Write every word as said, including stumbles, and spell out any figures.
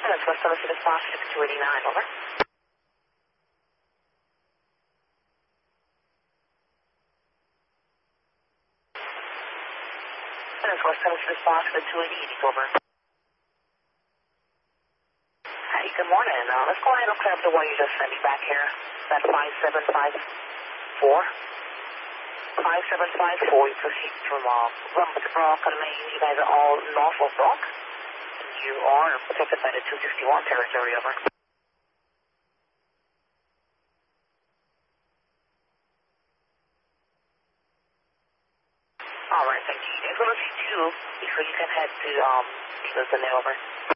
That's West Ellis City Fox six two eight nine, over. That's West Ellis City Fox six two eight eight, over. Hey, good morning. Uh, let's go ahead and clear up the one you just sent me back here. That five seven five four. five seven five four, you proceed from uh, Rumble Brock and Maine. You guys are all north of Brock. You are protected by the two sixty-one territory, over. Alright, thank you. As well as you do, before you can head to, um, Stevenson, over.